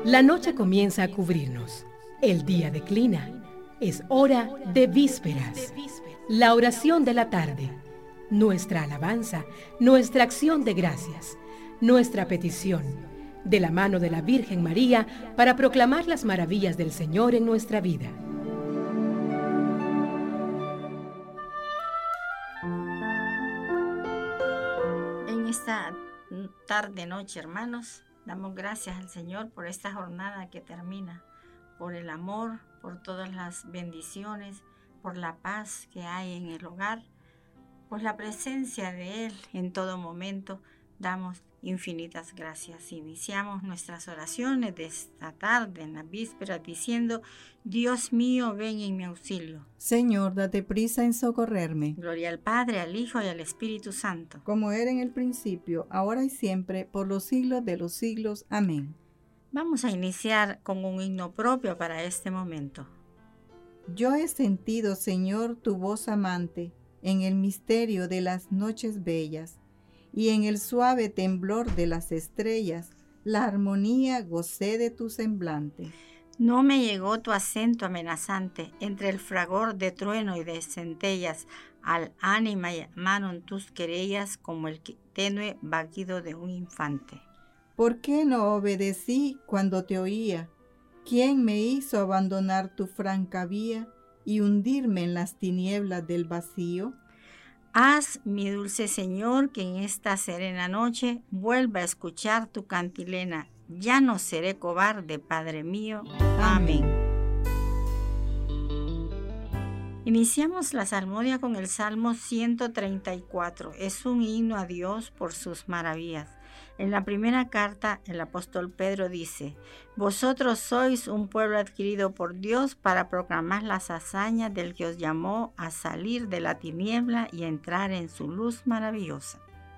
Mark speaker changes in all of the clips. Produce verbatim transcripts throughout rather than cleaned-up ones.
Speaker 1: La noche comienza a cubrirnos. El día declina. Es hora de vísperas. La oración de la tarde. Nuestra alabanza, nuestra acción de gracias, nuestra petición, de la mano de la Virgen María, para proclamar las maravillas del Señor en nuestra vida.
Speaker 2: En esta tarde, noche, hermanos, damos gracias al Señor por esta jornada que termina, por el amor, por todas las bendiciones, por la paz que hay en el hogar, por la presencia de Él en todo momento. Damos infinitas gracias. Iniciamos nuestras oraciones de esta tarde, en la víspera, diciendo: Dios mío, ven en mi auxilio.
Speaker 3: Señor, date prisa en socorrerme.
Speaker 2: Gloria al Padre, al Hijo y al Espíritu Santo.
Speaker 3: Como era en el principio, ahora y siempre, por los siglos de los siglos. Amén.
Speaker 2: Vamos a iniciar con un himno propio para este momento.
Speaker 3: Yo he sentido, Señor, tu voz amante, en el misterio de las noches bellas, y en el suave temblor de las estrellas, la armonía gocé de tu semblante.
Speaker 2: No me llegó tu acento amenazante, entre el fragor de trueno y de centellas, al ánima llamaron tus querellas como el tenue vagido de un infante.
Speaker 3: ¿Por qué no obedecí cuando te oía? ¿Quién me hizo abandonar tu franca vía y hundirme en las tinieblas del vacío?
Speaker 2: Haz, mi dulce Señor, que en esta serena noche vuelva a escuchar tu cantilena. Ya no seré cobarde, Padre mío. Amén. Iniciamos la salmodia con el Salmo ciento treinta y cuatro. Es un himno a Dios por sus maravillas. En la primera carta, el apóstol Pedro dice: Vosotros sois un pueblo adquirido por Dios para proclamar las hazañas del que os llamó a salir de la tiniebla y a entrar en su luz maravillosa.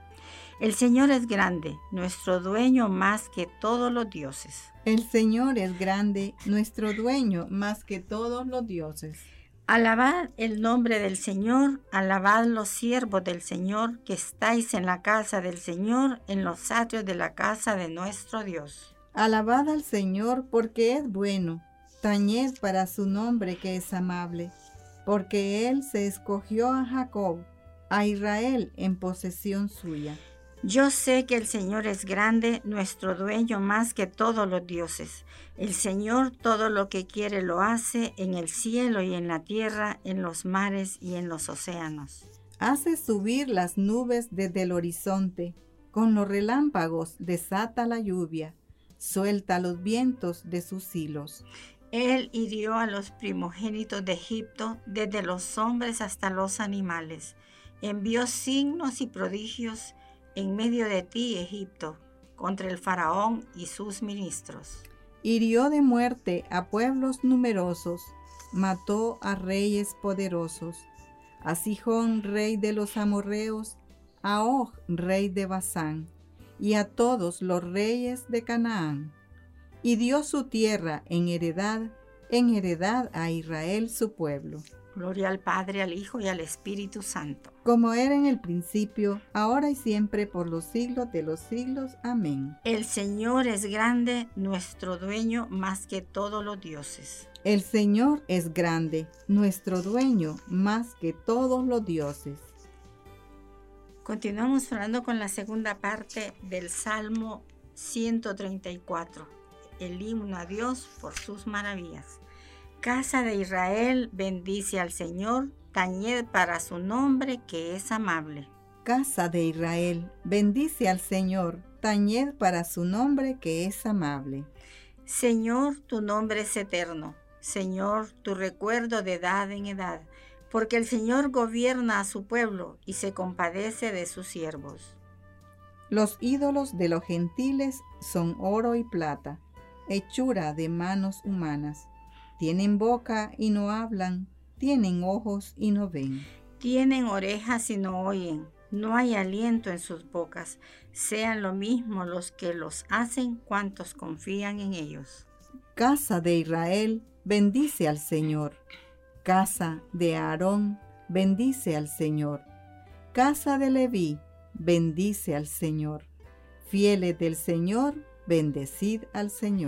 Speaker 2: El Señor es grande, nuestro dueño más que todos los dioses.
Speaker 3: El Señor es grande, nuestro dueño más que todos los dioses.
Speaker 2: Alabad el nombre del Señor, alabad los siervos del Señor, que estáis en la casa del Señor, en los atrios de la casa de nuestro Dios.
Speaker 3: Alabad al Señor porque es bueno, tañed para su nombre que es amable, porque Él se escogió a Jacob, a Israel en posesión suya.
Speaker 2: Yo sé que el Señor es grande, nuestro dueño más que todos los dioses. El Señor todo lo que quiere lo hace en el cielo y en la tierra, en los mares y en los océanos.
Speaker 3: Hace subir las nubes desde el horizonte, con los relámpagos desata la lluvia, suelta los vientos de sus hilos.
Speaker 2: Él hirió a los primogénitos de Egipto, desde los hombres hasta los animales. Envió signos y prodigios en medio de ti, Egipto, contra el faraón y sus ministros.
Speaker 3: Hirió de muerte a pueblos numerosos, mató a reyes poderosos, a Sihón, rey de los amorreos, a Og, rey de Basán, y a todos los reyes de Canaán. Y dio su tierra en heredad, en heredad a Israel su pueblo.
Speaker 2: Gloria al Padre, al Hijo y al Espíritu Santo.
Speaker 3: Como era en el principio, ahora y siempre, por los siglos de los siglos. Amén.
Speaker 2: El Señor es grande, nuestro dueño más que todos los dioses.
Speaker 3: El Señor es grande, nuestro dueño más que todos los dioses.
Speaker 2: Continuamos hablando con la segunda parte del Salmo ciento treinta y cuatro, el himno a Dios por sus maravillas. Casa de Israel, bendice al Señor, tañed para su nombre que es amable.
Speaker 3: Casa de Israel, bendice al Señor, tañed para su nombre que es amable.
Speaker 2: Señor, tu nombre es eterno, Señor, tu recuerdo de edad en edad, porque el Señor gobierna a su pueblo y se compadece de sus siervos.
Speaker 3: Los ídolos de los gentiles son oro y plata, hechura de manos humanas. Tienen boca y no hablan, tienen ojos y no ven.
Speaker 2: Tienen orejas y no oyen, no hay aliento en sus bocas. Sean lo mismo los que los hacen cuantos confían en ellos.
Speaker 3: Casa de Israel, bendice al Señor. Casa de Aarón, bendice al Señor. Casa de Leví, bendice al Señor. Fieles del Señor, bendecid al Señor.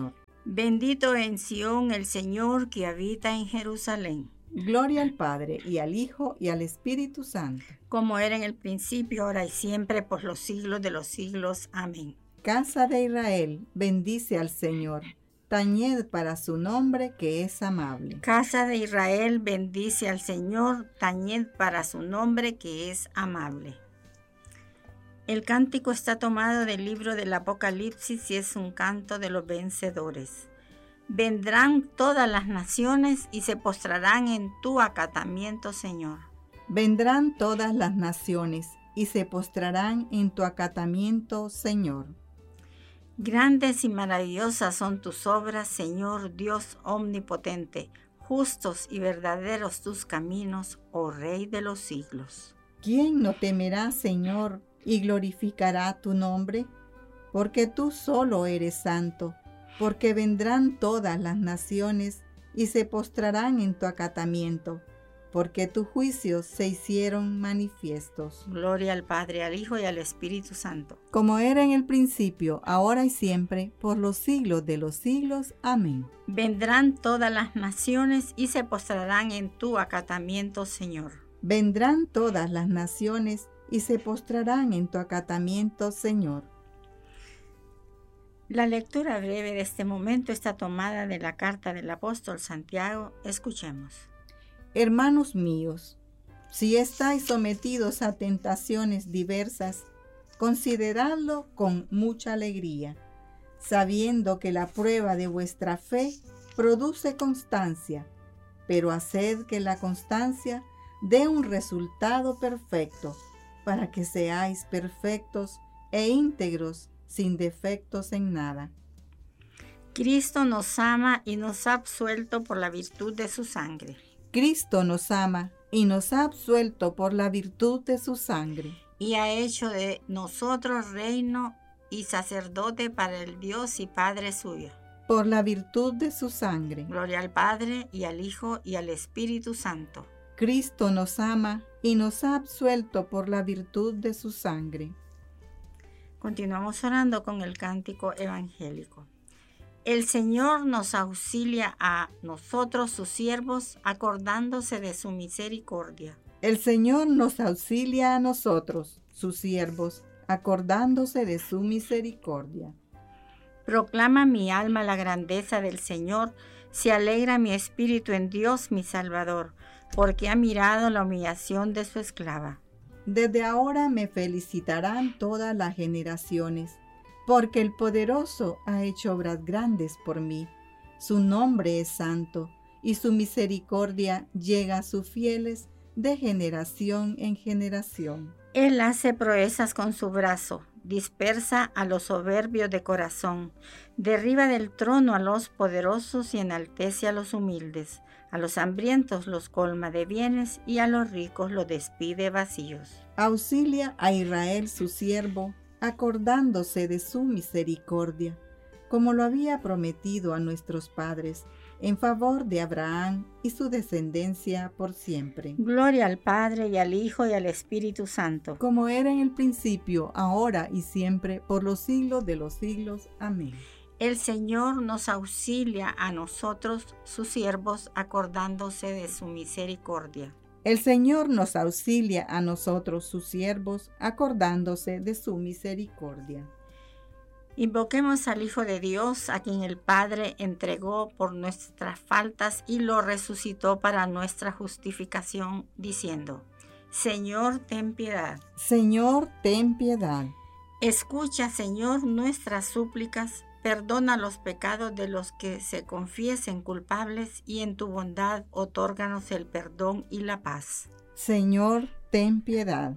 Speaker 2: Bendito en Sión el Señor que habita en Jerusalén.
Speaker 3: Gloria al Padre, y al Hijo, y al Espíritu Santo.
Speaker 2: Como era en el principio, ahora y siempre, por los siglos de los siglos. Amén.
Speaker 3: Casa de Israel, bendice al Señor. Tañed para su nombre, que es amable.
Speaker 2: Casa de Israel, bendice al Señor. Tañed para su nombre, que es amable. El cántico está tomado del libro del Apocalipsis y es un canto de los vencedores. Vendrán todas las naciones y se postrarán en tu acatamiento, Señor.
Speaker 3: Vendrán todas las naciones y se postrarán en tu acatamiento, Señor.
Speaker 2: Grandes y maravillosas son tus obras, Señor Dios omnipotente. Justos y verdaderos tus caminos, oh Rey de los siglos.
Speaker 3: ¿Quién no temerá, Señor, y glorificará tu nombre? Porque tú solo eres santo, porque vendrán todas las naciones y se postrarán en tu acatamiento, porque tus juicios se hicieron manifiestos.
Speaker 2: Gloria al Padre, al Hijo y al Espíritu Santo.
Speaker 3: Como era en el principio, ahora y siempre, por los siglos de los siglos. Amén.
Speaker 2: Vendrán todas las naciones y se postrarán en tu acatamiento, Señor.
Speaker 3: Vendrán todas las naciones y se postrarán en tu acatamiento, Señor.
Speaker 2: La lectura breve de este momento está tomada de la carta del apóstol Santiago. Escuchemos.
Speaker 3: Hermanos míos, si estáis sometidos a tentaciones diversas, consideradlo con mucha alegría, sabiendo que la prueba de vuestra fe produce constancia, pero haced que la constancia dé un resultado perfecto, para que seáis perfectos e íntegros, sin defectos en nada.
Speaker 2: Cristo nos ama y nos ha absuelto por la virtud de su sangre.
Speaker 3: Cristo nos ama y nos ha absuelto por la virtud de su sangre.
Speaker 2: Y ha hecho de nosotros reino y sacerdote para el Dios y Padre suyo.
Speaker 3: Por la virtud de su sangre.
Speaker 2: Gloria al Padre, y al Hijo, y al Espíritu Santo.
Speaker 3: Cristo nos ama y nos ha absuelto por la virtud de su sangre.
Speaker 2: Continuamos orando con el cántico evangélico. El Señor nos auxilia a nosotros, sus siervos, acordándose de su misericordia.
Speaker 3: El Señor nos auxilia a nosotros, sus siervos, acordándose de su misericordia.
Speaker 2: Proclama mi alma la grandeza del Señor, se alegra mi espíritu en Dios mi Salvador, porque ha mirado la humillación de su esclava.
Speaker 3: Desde ahora me felicitarán todas las generaciones, porque el Poderoso ha hecho obras grandes por mí. Su nombre es santo, y su misericordia llega a sus fieles de generación en generación.
Speaker 2: Él hace proezas con su brazo, dispersa a los soberbios de corazón, derriba del trono a los poderosos y enaltece a los humildes. A los hambrientos los colma de bienes y a los ricos los despide vacíos.
Speaker 3: Auxilia a Israel su siervo, acordándose de su misericordia, como lo había prometido a nuestros padres, en favor de Abraham y su descendencia por siempre.
Speaker 2: Gloria al Padre, y al Hijo, y al Espíritu Santo.
Speaker 3: Como era en el principio, ahora y siempre, por los siglos de los siglos. Amén.
Speaker 2: El Señor nos auxilia a nosotros, sus siervos, acordándose de su misericordia.
Speaker 3: El Señor nos auxilia a nosotros, sus siervos, acordándose de su misericordia.
Speaker 2: Invoquemos al Hijo de Dios, a quien el Padre entregó por nuestras faltas y lo resucitó para nuestra justificación, diciendo: Señor, ten piedad.
Speaker 3: Señor, ten piedad.
Speaker 2: Escucha, Señor, nuestras súplicas. Perdona los pecados de los que se confiesen culpables y en tu bondad otórganos el perdón y la paz.
Speaker 3: Señor, ten piedad.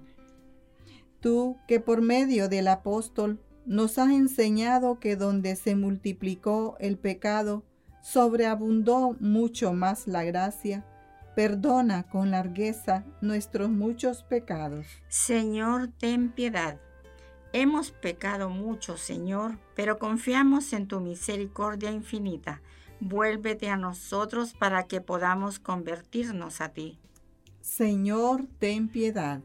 Speaker 3: Tú que por medio del apóstol nos has enseñado que donde se multiplicó el pecado, sobreabundó mucho más la gracia, perdona con largueza nuestros muchos pecados.
Speaker 2: Señor, ten piedad. Hemos pecado mucho, Señor, pero confiamos en tu misericordia infinita. Vuélvete a nosotros para que podamos convertirnos a ti.
Speaker 3: Señor, ten piedad.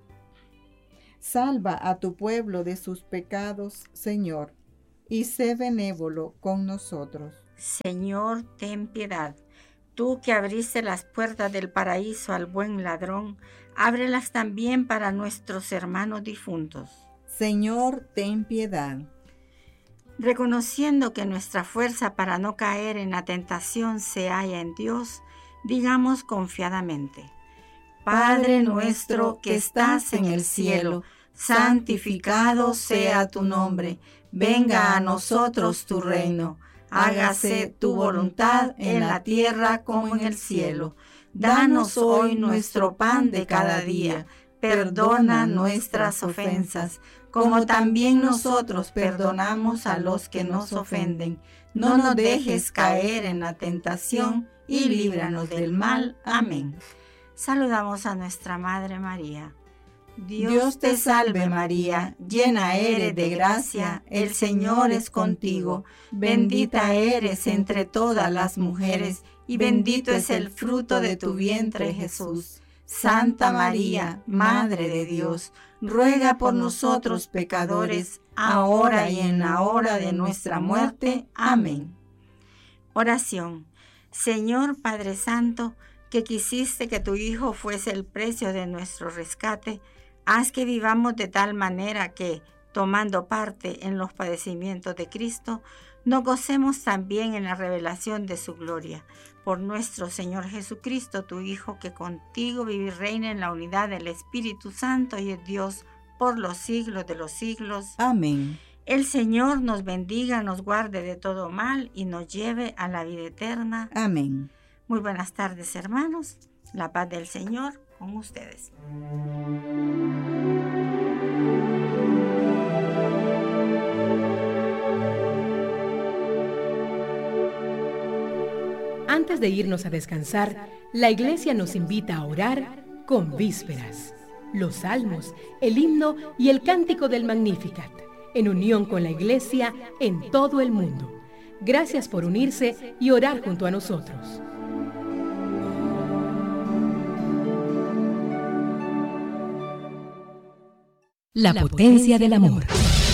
Speaker 3: Salva a tu pueblo de sus pecados, Señor, y sé benévolo con nosotros.
Speaker 2: Señor, ten piedad. Tú que abriste las puertas del paraíso al buen ladrón, ábrelas también para nuestros hermanos difuntos.
Speaker 3: Señor, ten piedad.
Speaker 2: Reconociendo que nuestra fuerza para no caer en la tentación se halla en Dios, digamos confiadamente: Padre nuestro que estás en el cielo, santificado sea tu nombre. Venga a nosotros tu reino. Hágase tu voluntad en la tierra como en el cielo. Danos hoy nuestro pan de cada día. Perdona nuestras ofensas, como también nosotros perdonamos a los que nos ofenden. No nos dejes caer en la tentación y líbranos del mal. Amén. Saludamos a nuestra Madre María.
Speaker 3: Dios te salve María, llena eres de gracia, el Señor es contigo. Bendita eres entre todas las mujeres, y bendito es el fruto de tu vientre, Jesús. Santa María, Madre de Dios, ruega por nosotros pecadores, ahora y en la hora de nuestra muerte. Amén.
Speaker 2: Oración. Señor Padre Santo, que quisiste que tu Hijo fuese el precio de nuestro rescate, haz que vivamos de tal manera que, tomando parte en los padecimientos de Cristo, nos gocemos también en la revelación de su gloria. Por nuestro Señor Jesucristo, tu Hijo, que contigo vive y reina en la unidad del Espíritu Santo y es Dios por los siglos de los siglos.
Speaker 3: Amén.
Speaker 2: El Señor nos bendiga, nos guarde de todo mal y nos lleve a la vida eterna.
Speaker 3: Amén.
Speaker 2: Muy buenas tardes, hermanos. La paz del Señor con ustedes.
Speaker 1: Antes de irnos a descansar, la Iglesia nos invita a orar con vísperas, los salmos, el himno y el cántico del Magnificat, en unión con la Iglesia en todo el mundo. Gracias por unirse y orar junto a nosotros. La potencia del amor.